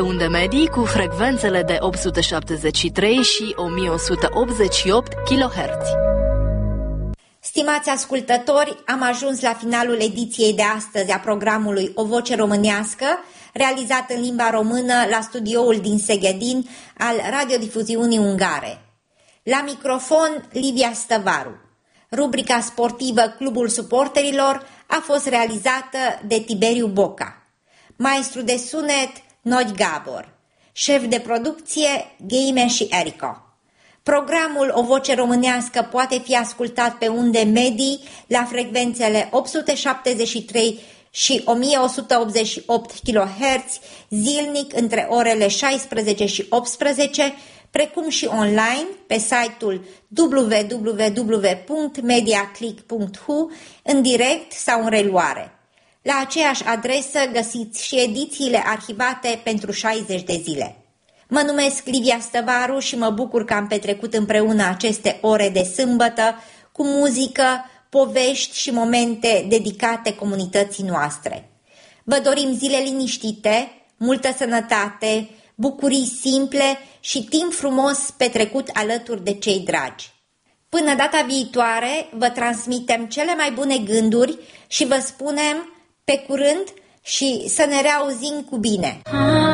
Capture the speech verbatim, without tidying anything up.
unde medii cu frecvențele de opt sute șaptezeci și trei și o mie o sută optzeci și opt kilohertz. Stimați ascultători, am ajuns la finalul ediției de astăzi a programului O Voce Românească, realizat în limba română la studioul din Seghedin al radiodifuziunii ungare. La microfon, Livia Stăvaru. Rubrica sportivă Clubul Suporterilor a fost realizată de Tiberiu Boca. Maestru de sunet, Nodi Gabor. Șef de producție, Gamer și Erico. Programul O Voce Românească poate fi ascultat pe unde medii la frecvențele opt sute șaptezeci și trei și o mie o sută optzeci și opt kilohertz zilnic între orele șaisprezece și optsprezece, precum și online pe site-ul w w w punct mediaclick punct h u în direct sau în reluare. La aceeași adresă găsiți și edițiile arhivate pentru șaizeci de zile. Mă numesc Livia Stăvaru și mă bucur că am petrecut împreună aceste ore de sâmbătă cu muzică, povești și momente dedicate comunității noastre. Vă dorim zile liniștite, multă sănătate, bucurii simple și timp frumos petrecut alături de cei dragi. Până data viitoare, vă transmitem cele mai bune gânduri și vă spunem pe curând și să ne reauzim cu bine!